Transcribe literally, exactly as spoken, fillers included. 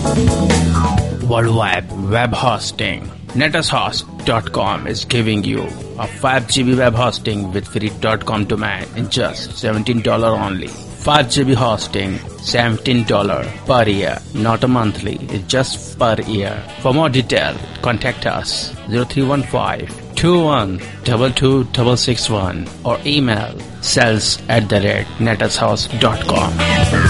Worldwide web hosting. netushost dot com is giving you a five G B web hosting with free .com domain in just seventeen dollars only. five G B hosting, seventeen dollars per year, not a monthly, it's just per year. For more detail, contact us zero three one five, two one two two six six one or email sales at the rate netushost dot com.